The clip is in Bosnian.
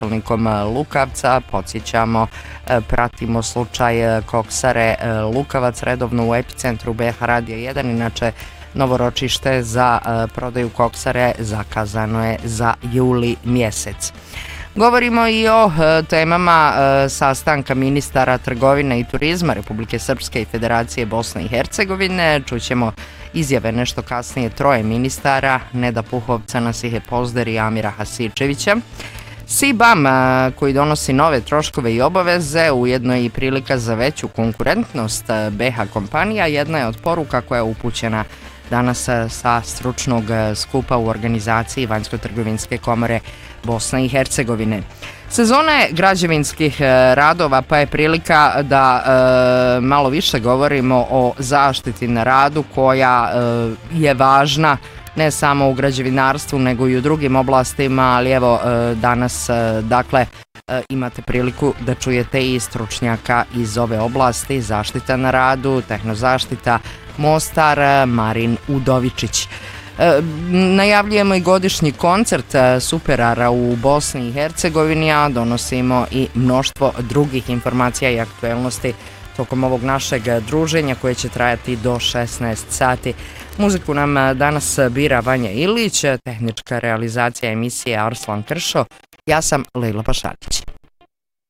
gradonačelnikom Lukavca. Podsjećamo, pratimo slučaj koksare Lukavac redovno u epicentru BH Radija 1. Inače, novo ročište za prodaju koksare zakazano je za juli mjesec. Govorimo i o temama sastanka ministara trgovine i turizma Republike Srpske i Federacije Bosne i Hercegovine. Čućemo izjave nešto kasnije troje ministara, Neda Puhovca, Nasihe Pozder i Amira Hasičevića. CBAM koji donosi nove troškove i obaveze, ujedno i prilika za veću konkurentnost BH kompanija, jedna je od poruka koja je upućena danas sa stručnog skupa u organizaciji Vanjsko-trgovinske komore Bosne i Hercegovine. Sezona je građevinskih radova, pa je prilika da malo više govorimo o zaštiti na radu koja je važna ne samo u građevinarstvu nego i u drugim oblastima, ali evo danas imate priliku da čujete i stručnjaka iz ove oblasti, zaštita na radu, tehnozaštita Mostar, Marin Udovičić. Najavljujemo i godišnji koncert superara u Bosni i Hercegovini, a donosimo i mnoštvo drugih informacija i aktuelnosti tokom ovog našeg druženja koje će trajati do 16 sati. Muziku nam danas bira Vanja Ilić, tehnička realizacija emisije Arslan Kršo. Ja sam Lejla Pašalić.